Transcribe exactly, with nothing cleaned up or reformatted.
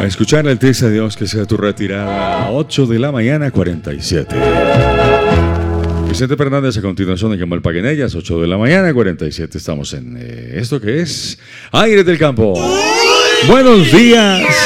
A escuchar el texto de Dios que sea tu retirada. ocho de la mañana, cuarenta y siete. Vicente Fernández a continuación de Kemal Paguenellas, ocho de la mañana, cuarenta y siete. Estamos en eh, esto que es Aires del Campo. Buenos días.